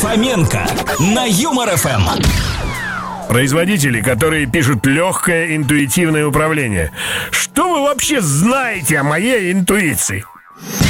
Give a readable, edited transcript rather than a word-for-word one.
Фоменко на Юмор ФМ. Производители, которые пишут легкое интуитивное управление. Что вы вообще знаете о моей интуиции?